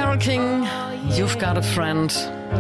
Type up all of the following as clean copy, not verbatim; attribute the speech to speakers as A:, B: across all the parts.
A: Carole King, You've Got a Friend.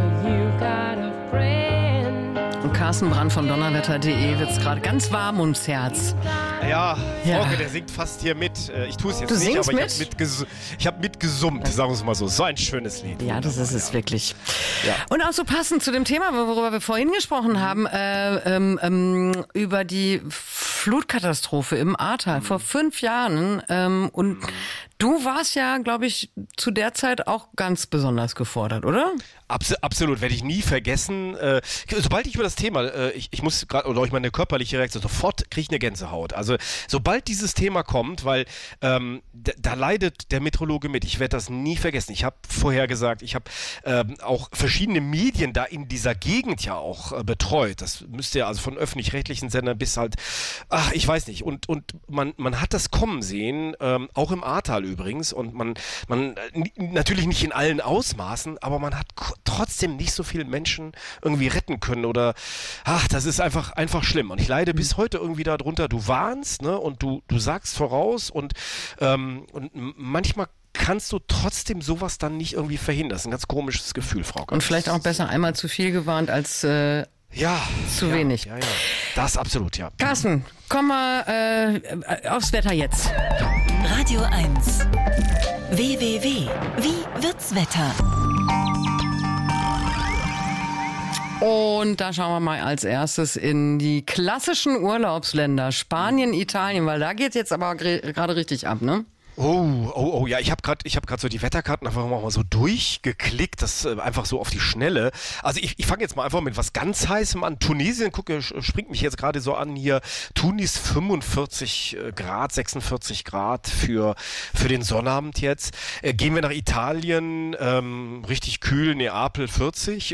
A: Und Carsten Brandt von Donnerwetter.de wird es gerade ganz warm ums Herz.
B: Ja, Frauke, der singt fast hier mit. Ich tue es jetzt nicht, aber ich habe mitgesummt, sagen wir es mal so. So ein schönes Lied.
A: Ja, das ist es wirklich.
B: Ja.
A: Und auch so passend zu dem Thema, worüber wir vorhin gesprochen haben, über die Flutkatastrophe im Ahrtal vor 5 Jahren. Und du warst ja, glaube ich, zu der Zeit auch ganz besonders gefordert, oder?
B: Absolut, werde ich nie vergessen. Sobald ich über das Thema, ich muss gerade, oder auch meine körperliche Reaktion, sofort kriege ich eine Gänsehaut. Also sobald dieses Thema kommt, weil da leidet der Meteorologe mit. Ich werde das nie vergessen. Ich habe vorher gesagt, ich habe auch verschiedene Medien da in dieser Gegend ja auch betreut. Das müsste ja also von öffentlich-rechtlichen Sendern bis halt, ich weiß nicht. Und man hat das kommen sehen, auch im Ahrtal übrigens. Und man natürlich nicht in allen Ausmaßen, aber man hat trotzdem nicht so viele Menschen irgendwie retten können oder das ist einfach schlimm. Und ich leide bis heute irgendwie darunter. Du warnst, ne, und du sagst voraus und manchmal kannst du trotzdem sowas dann nicht irgendwie verhindern. Das ist ein ganz komisches Gefühl, Frau Gans.
A: Und vielleicht auch besser einmal zu viel gewarnt als zu wenig.
B: Ja. Das absolut, ja.
A: Carsten, komm mal aufs Wetter jetzt.
C: Radio 1. WWW. Wie wird's Wetter?
A: Und da schauen wir mal als erstes in die klassischen Urlaubsländer, Spanien, Italien, weil da geht's jetzt aber gerade richtig ab, ne?
B: Oh, ja, ich habe gerade so die Wetterkarten einfach mal so durchgeklickt, das einfach so auf die Schnelle. Also ich fange jetzt mal einfach mit was ganz Heißem an. Tunesien, springt mich jetzt gerade so an hier. Tunis 45 Grad, 46 Grad für den Sonnabend jetzt. Gehen wir nach Italien, richtig kühl, Neapel 40.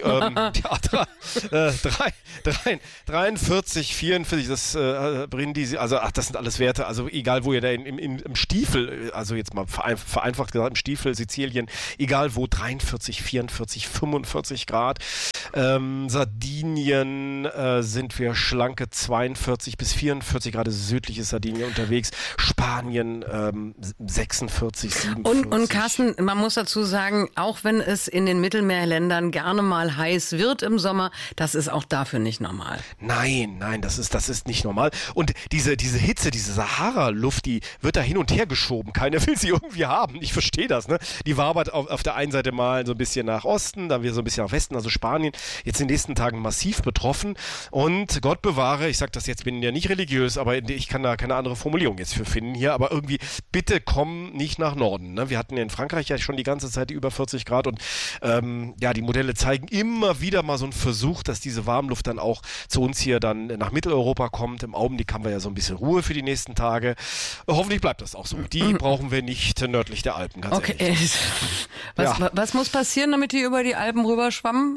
B: 43, 44, das Brindisi, also das sind alles Werte, also egal wo ihr da im Stiefel, also jetzt mal vereinfacht gesagt, im Stiefel, Sizilien, egal wo, 43, 44, 45 Grad. Sardinien sind wir schlanke 42 bis 44 Grad, südliches Sardinien unterwegs. Spanien 46, 47.
A: Und Carsten, man muss dazu sagen, auch wenn es in den Mittelmeerländern gerne mal heiß wird im Sommer, das ist auch dafür nicht normal.
B: Nein, das ist nicht normal. Und diese Hitze, diese Sahara-Luft, die wird da hin und her geschoben. Keiner will sie irgendwie haben. Ich verstehe das, ne? Die wabert auf der einen Seite mal so ein bisschen nach Osten, dann wieder so ein bisschen nach Westen, also Spanien jetzt in den nächsten Tagen massiv betroffen. Und Gott bewahre, ich sag das jetzt, bin ja nicht religiös, aber ich kann da keine andere Formulierung jetzt für finden hier, aber irgendwie, bitte komm nicht nach Norden. Ne? Wir hatten in Frankreich ja schon die ganze Zeit die über 40 Grad und die Modelle zeigen immer wieder mal so einen Versuch, dass diese Warmluft dann auch zu uns hier dann nach Mitteleuropa kommt. Im Augenblick haben wir ja so ein bisschen Ruhe für die nächsten Tage. Hoffentlich bleibt das auch so. Die brauchen wir nicht nördlich der Alpen, ganz ehrlich.
A: Was muss passieren, damit die über die Alpen rüberschwammen?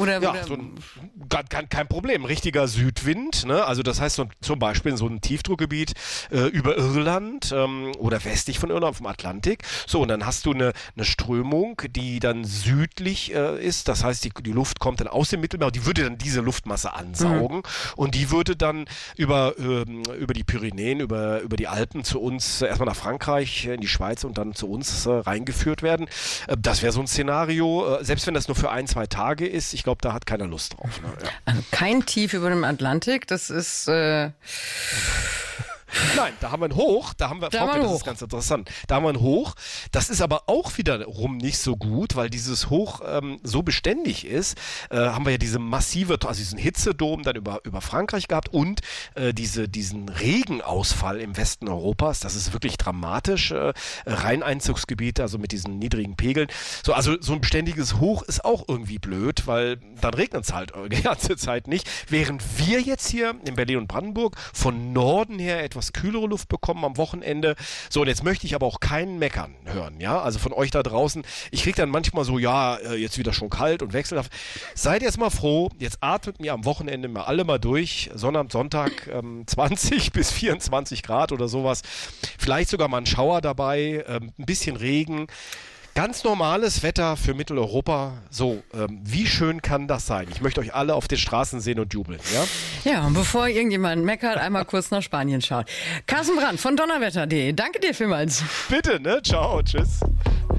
B: Kein Problem. Richtiger Südwind, ne? Also das heißt zum Beispiel so ein Tiefdruckgebiet über Irland oder westlich von Irland vom Atlantik. So, und dann hast du eine Strömung, die dann südlich ist. Das heißt, die Luft kommt dann aus dem Mittelmeer und die würde dann diese Luftmasse ansaugen und die würde dann über die Pyrenäen, über die Alpen zu uns, erstmal nach Frankreich, in die Schweiz und dann zu uns reingeführt werden. Das wäre so ein Szenario, selbst wenn das nur für 1-2 Tage ist, ich glaube, da hat keiner Lust drauf. Ne? Ja.
A: Also kein Tief über dem Atlantik, das ist...
B: Nein, da haben wir ein Hoch, das ist ganz interessant. Da haben wir ein Hoch, das ist aber auch wiederum nicht so gut, weil dieses Hoch so beständig ist, haben wir ja diese massive, also diesen Hitzedom dann über Frankreich gehabt und diesen Regenausfall im Westen Europas, das ist wirklich dramatisch, Rheineinzugsgebiet, also mit diesen niedrigen Pegeln. So, also so ein beständiges Hoch ist auch irgendwie blöd, weil dann regnet es halt die ganze Zeit nicht, während wir jetzt hier in Berlin und Brandenburg von Norden her etwas kühlere Luft bekommen am Wochenende. So, und jetzt möchte ich aber auch keinen meckern hören, ja, also von euch da draußen. Ich kriege dann manchmal so, jetzt wieder schon kalt und wechselhaft. Seid jetzt mal froh, jetzt atmet mir am Wochenende mal alle mal durch. Sonnabend, Sonntag 20 bis 24 Grad oder sowas. Vielleicht sogar mal ein Schauer dabei, ein bisschen Regen. Ganz normales Wetter für Mitteleuropa. So, wie schön kann das sein? Ich möchte euch alle auf den Straßen sehen und jubeln, ja?
A: Ja, und bevor irgendjemand meckert, einmal kurz nach Spanien schauen. Carsten Brandt von Donnerwetter.de. Danke dir vielmals.
B: Bitte, ne? Ciao, tschüss.